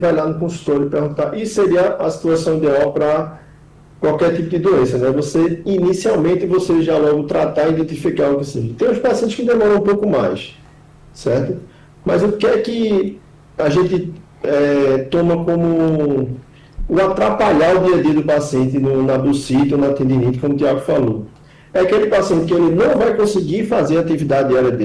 vai lá no consultório perguntar, e seria a situação ideal para qualquer tipo de doença, né? Você, inicialmente, você já logo tratar e identificar o que seja. Tem os pacientes que demoram um pouco mais, certo? Mas o que é que a gente toma como o atrapalhar o dia a dia do paciente na bursite ou na tendinite, como o Tiago falou? É aquele paciente que ele não vai conseguir fazer a atividade diária dele.